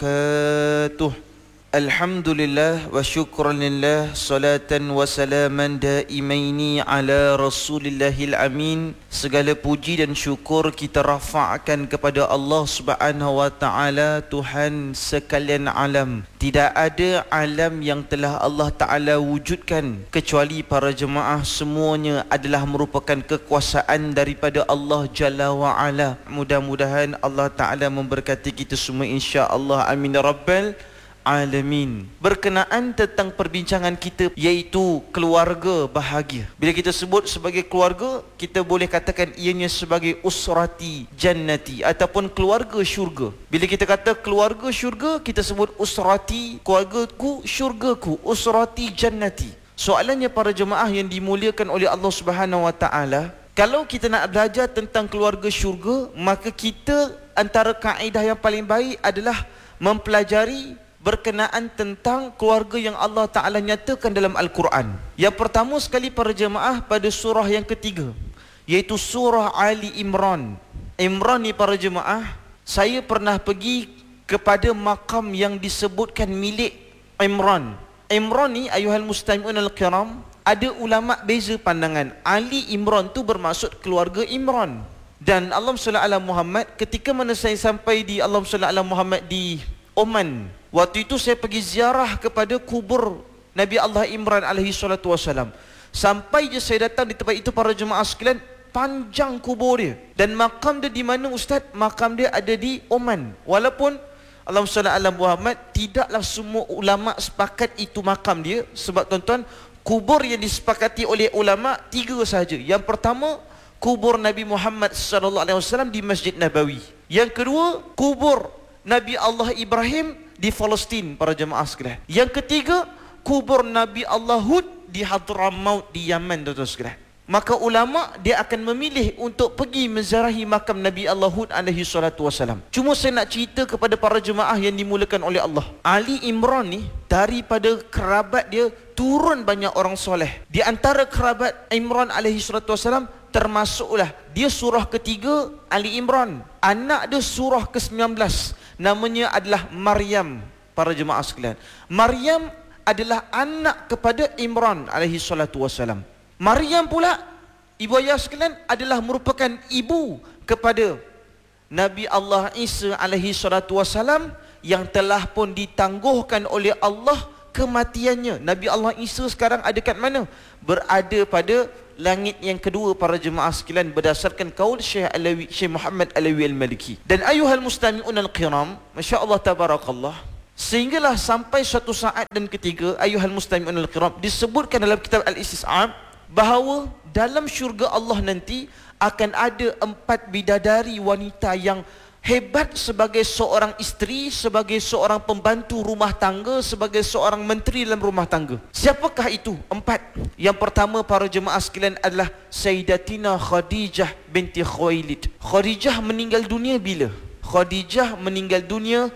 wabarakatuh. Alhamdulillah wa syukran lillah, salatan wa salaman daimaini ala rasulillahil amin. Segala puji dan syukur kita rafa'kan kepada Allah subhanahu wa ta'ala, Tuhan sekalian alam. Tidak ada alam yang telah Allah ta'ala wujudkan kecuali para jemaah semuanya adalah merupakan kekuasaan daripada Allah Jalla wa'ala. Mudah-mudahan Allah ta'ala memberkati kita semua, insya-Allah, amin ya rabbal alamin. Berkenaan tentang perbincangan kita, iaitu keluarga bahagia. Bila kita sebut sebagai keluarga, kita boleh katakan ianya sebagai usrati jannati ataupun keluarga syurga. Bila kita kata keluarga syurga, kita sebut usrati, keluargaku syurgaku, usrati jannati. Soalannya para jemaah yang dimuliakan oleh Allah Subhanahu wa taala, kalau kita nak belajar tentang keluarga syurga, maka kita antara kaedah yang paling baik adalah mempelajari berkenaan tentang keluarga yang Allah Ta'ala nyatakan dalam Al-Quran. Yang pertama sekali para jemaah pada surah yang ketiga, iaitu surah Ali Imran. Imran ni para jemaah, saya pernah pergi kepada makam yang disebutkan milik Imran. Imran ni ayuhal mustami'un al-kiram, ada ulama beza pandangan. Ali Imran tu bermaksud keluarga Imran. Dan Allahumma salli ala Muhammad, ketika mana saya sampai di Allahumma salli ala Muhammad di Oman, waktu itu saya pergi ziarah kepada kubur Nabi Allah Imran alaihi salatu wasalam. Sampai je saya datang di tempat itu para jemaah sekalian, panjang kubur dia. Dan makam dia di mana ustaz? Makam dia ada di Oman. Walaupun Allahumma salli ala Muhammad, tidaklah semua ulama sepakat itu makam dia. Sebab tuan-tuan, kubur yang disepakati oleh ulama tiga sahaja. Yang pertama, kubur Nabi Muhammad sallallahu alaihi wasallam di Masjid Nabawi. Yang kedua, kubur Nabi Allah Ibrahim di Palestin para jemaah sekalian. Yang ketiga, kubur Nabi Allah Hud di Hadramaut di Yaman, tuan-tuan sekalian. Maka ulama dia akan memilih untuk pergi menziarahi makam Nabi Allah Hud alaihi salatu wasalam. Cuma saya nak cerita kepada para jemaah yang dimulakan oleh Allah, Ali Imran ni daripada kerabat dia turun banyak orang soleh. Di antara kerabat Imran alaihi salatu wasalam termasuklah dia surah ketiga Ali Imran. Anak dia surah ke-19, namanya adalah Maryam para jemaah sekalian. Maryam adalah anak kepada Imran alaihi salatu wasalam. Maryam pula, ibu ayah sekalian, adalah merupakan ibu kepada Nabi Allah Isa alaihi salatu wasalam, yang telah pun ditangguhkan oleh Allah kematiannya. Nabi Allah Isa sekarang ada kat mana? Berada pada langit yang kedua para jemaah sekalian, berdasarkan kaul Syekh Muhammad Alawi Al-Maliki. Dan ayuhal mustami'un al-kiram, masya-Allah tabarakallah, sehinggalah sampai suatu saat dan ketiga, ayuhal mustami'un al-kiram, disebutkan dalam kitab Al-Istis'ab bahawa dalam syurga Allah nanti akan ada 4 bidadari wanita yang hebat sebagai seorang isteri, sebagai seorang pembantu rumah tangga, sebagai seorang menteri dalam rumah tangga. Siapakah itu 4? Yang pertama para jemaah sekalian adalah Sayyidatina Khadijah binti Khuwailid. Khadijah meninggal dunia bila? Khadijah meninggal dunia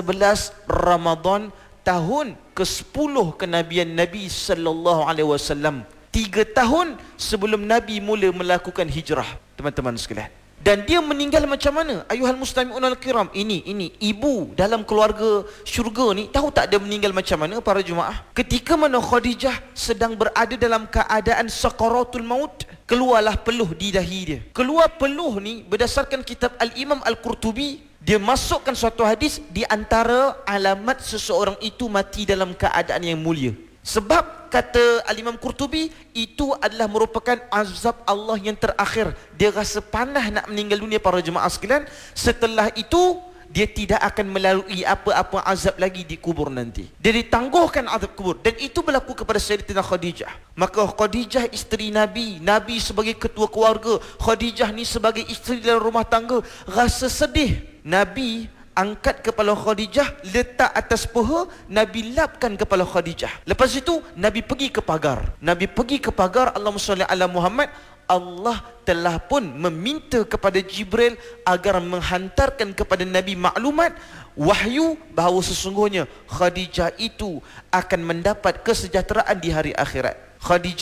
11 Ramadan tahun ke-10 kenabian Nabi sallallahu alaihi wasallam. 3 tahun sebelum Nabi mula melakukan hijrah, teman-teman sekalian. Dan dia meninggal macam mana? Ayuhal mustami'un al-kiram, ini ibu dalam keluarga syurga ni, tahu tak dia meninggal macam mana para jemaah? Ketika mana Khadijah sedang berada dalam keadaan sakaratul maut, keluarlah peluh di dahi dia. Keluar peluh ni berdasarkan kitab Al-Imam Al-Qurtubi, dia masukkan suatu hadis di antara alamat seseorang itu mati dalam keadaan yang mulia. Sebab kata Al-Imam Qurtubi, itu adalah merupakan azab Allah yang terakhir. Dia rasa panah nak meninggal dunia para jemaah sekalian. Setelah itu dia tidak akan melalui apa-apa azab lagi di kubur nanti. Dia ditangguhkan azab kubur. Dan itu berlaku kepada Sayyidatina Khadijah. Maka Khadijah isteri Nabi, Nabi sebagai ketua keluarga, Khadijah ni sebagai isteri dalam rumah tangga, rasa sedih. Nabi angkat kepala Khadijah, letak atas paha, Nabi lapkan kepala Khadijah. Lepas itu Nabi pergi ke pagar. Nabi pergi ke pagar, Allahumma salli ala Muhammad. Allah telah pun meminta kepada Jibril agar menghantarkan kepada Nabi maklumat, wahyu bahawa sesungguhnya Khadijah itu akan mendapat kesejahteraan di hari akhirat. Khadijah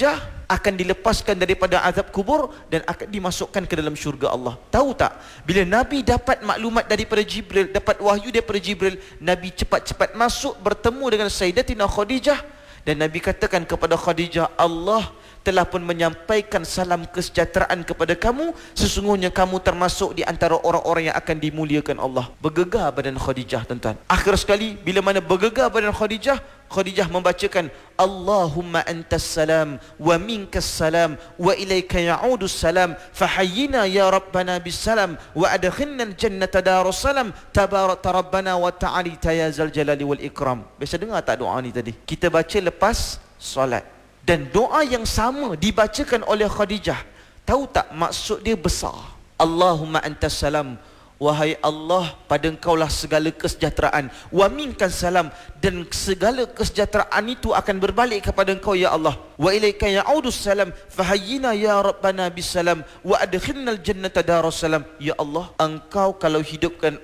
akan dilepaskan daripada azab kubur dan akan dimasukkan ke dalam syurga Allah. Tahu tak, bila Nabi dapat maklumat daripada Jibril, dapat wahyu daripada Jibril, Nabi cepat-cepat masuk bertemu dengan Sayyidatina Khadijah, dan Nabi katakan kepada Khadijah, Allah telah pun menyampaikan salam kesejahteraan kepada kamu, sesungguhnya kamu termasuk di antara orang-orang yang akan dimuliakan Allah. Bergegar badan Khadijah, tuan-tuan. Akhir sekali, bila mana bergegar badan Khadijah, Khadijah membacakan, Allahumma antas salam wa minkas salam wa ilaika ya'udus salam fahayyina ya rabbana bis salam wa adkhilna al-jannata darus salam tabarakta rabbana wa ta'alita ya zal jalali wal ikram. Biasa dengar tak doa ni tadi? Kita baca lepas solat. Dan doa yang sama dibacakan oleh Khadijah. Tahu tak maksud dia besar? Allahumma antas salam, wahai Allah, pada engkaulah segala kesejahteraan. Wa minkas salam, dan segala kesejahteraan itu akan berbalik kepada engkau ya Allah. Wa ilaika ya'udus salam fahayyina ya rabbana bis salam wa adkhilnal jannata darus salam. Ya Allah, engkau kalau hidupkan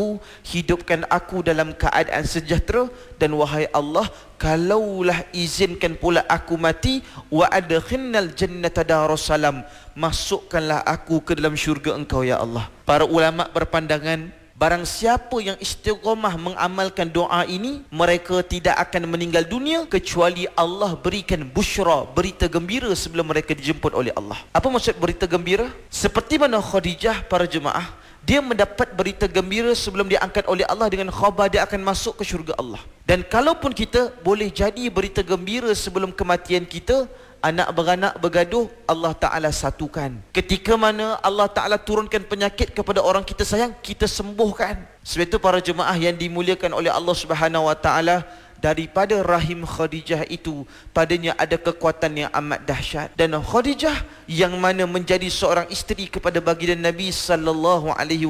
aku dalam keadaan sejahtera, dan wahai Allah, kalaulah izinkan pula aku mati, wa adkhilnal jannata darus salam, masukkanlah aku ke dalam syurga engkau ya Allah. Para ulama berpandangan, barang siapa yang istiqamah mengamalkan doa ini, mereka tidak akan meninggal dunia kecuali Allah berikan busyra, berita gembira sebelum mereka dijemput oleh Allah. Apa maksud berita gembira? Seperti mana Khadijah, para jemaah, dia mendapat berita gembira sebelum dia angkat oleh Allah dengan khabar dia akan masuk ke syurga Allah. Dan kalaupun kita boleh jadi berita gembira sebelum kematian kita, anak beranak bergaduh, Allah Ta'ala satukan. Ketika mana Allah Ta'ala turunkan penyakit kepada orang kita sayang, kita sembuhkan. Sebab itu para jemaah yang dimuliakan oleh Allah Subhanahu Wa Ta'ala, daripada rahim Khadijah itu, padanya ada kekuatan yang amat dahsyat. Dan Khadijah yang mana menjadi seorang isteri kepada baginda Nabi sallallahu alaihi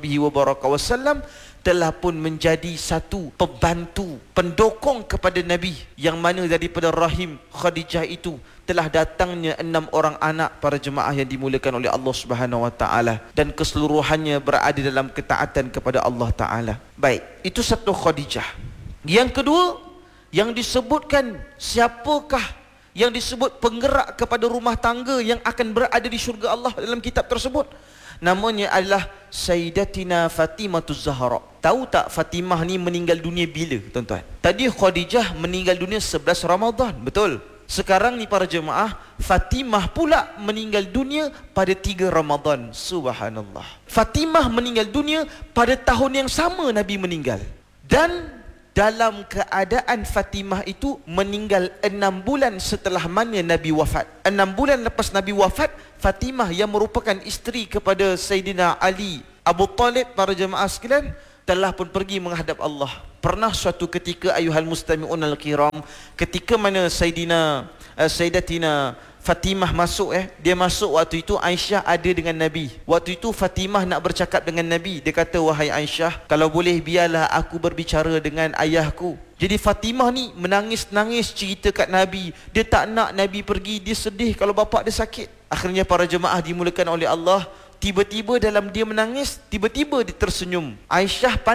wasallam, telah pun menjadi satu pembantu, pendokong kepada Nabi, yang mana daripada rahim Khadijah itu telah datangnya 6 orang anak, para jemaah yang dimuliakan oleh Allah Subhanahu Wa Ta'ala, dan keseluruhannya berada dalam ketaatan kepada Allah Ta'ala. Baik, itu satu Khadijah. Yang kedua, yang disebutkan siapakah yang disebut penggerak kepada rumah tangga yang akan berada di syurga Allah dalam kitab tersebut? Namanya adalah Sayyidatina Fatimah Zahra. Tahu tak Fatimah ni meninggal dunia bila, tuan-tuan? Tadi Khadijah meninggal dunia 11 Ramadan, betul? Sekarang ni para jemaah, Fatimah pula meninggal dunia pada 3 Ramadan. Subhanallah. Fatimah meninggal dunia pada tahun yang sama Nabi meninggal. Dan dalam keadaan Fatimah itu meninggal 6 bulan setelah mana Nabi wafat. 6 bulan lepas Nabi wafat, Fatimah yang merupakan isteri kepada Sayyidina Ali Abu Talib, para jemaah sekalian, telah pun pergi menghadap Allah. Pernah suatu ketika, ayuhal mustami'un al-kiram, ketika mana Sayyidatina Fatimah masuk, dia masuk waktu itu Aisyah ada dengan Nabi. Waktu itu Fatimah nak bercakap dengan Nabi. Dia kata, wahai Aisyah, kalau boleh biarlah aku berbicara dengan ayahku. Jadi Fatimah ni menangis-nangis cerita kat Nabi. Dia tak nak Nabi pergi, dia sedih kalau bapak dia sakit. Akhirnya para jemaah dimulakan oleh Allah, tiba-tiba dalam dia menangis, tiba-tiba dia tersenyum. Aisyah